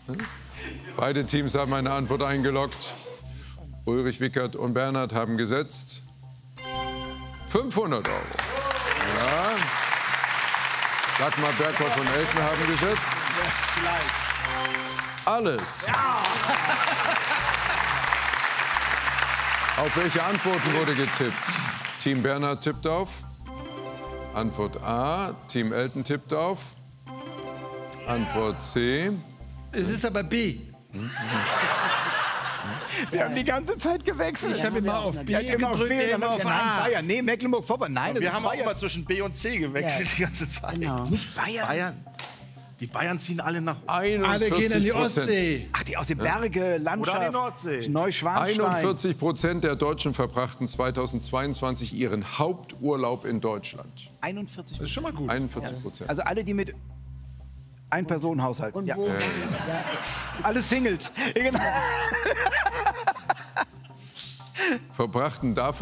Beide Teams haben eine Antwort eingeloggt. Ulrich Wickert und Bernhard haben gesetzt 500 €. Ja. Dagmar Berghoff und Elton haben gesetzt. Alles. Auf welche Antworten wurde getippt? Team Bernhard tippt auf. Antwort A. Team Elton tippt auf. Antwort C. Es ist aber B. Wir haben die ganze Zeit gewechselt. Ich habe immer auf B Immer auf gedrückt, B, dann immer hab ich auf nein, A. Bayern. Nee, Mecklenburg-Vorpommern. Nein, das Wir ist haben auch Bayern. immer zwischen B und C gewechselt die ganze Zeit. Genau. Nicht Bayern. Die Bayern ziehen alle nach 41%. Alle gehen in die Ostsee. Ach, die aus den Berge, Landschaft. Oder an die Nordsee. Neuschwanstein. 41% der Deutschen verbrachten 2022 ihren Haupturlaub in Deutschland. 41. Das ist schon mal gut. 41%. Also alle, die mit Ein-Personen-Haushalt. Und Ja. wo? Alle Singles. Genau. Verbrachten davon